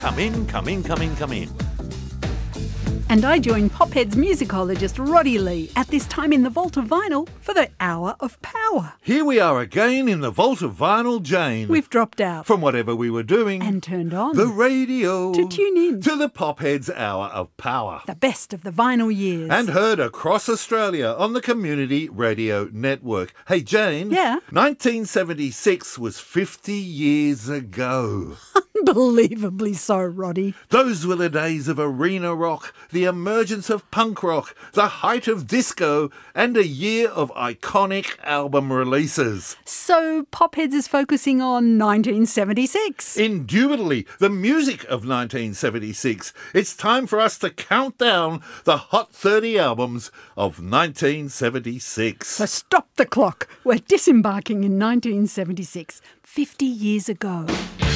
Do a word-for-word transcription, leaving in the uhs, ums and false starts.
Come in, come in, come in, come in. And I join Pophead's musicologist Roddy Lee at this time in the Vault of Vinyl for the Hour of Power. Here we are again in the Vault of Vinyl, Jane. We've dropped out. From whatever we were doing. And turned on. The radio. To tune in. To the Pophead's Hour of Power. The best of the vinyl years. And heard across Australia on the Community Radio Network. Hey, Jane. Yeah? nineteen seventy-six was fifty years ago. Unbelievably so, Roddy. Those were the days of arena rock, the emergence of punk rock, the height of disco, and a year of iconic album releases. So Popheads is focusing on nineteen seventy-six. Indubitably, the music of nineteen seventy-six. It's time for us to count down the Hot thirty albums of nineteen seventy-six. So stop the clock. We're disembarking in nineteen seventy-six, fifty years ago.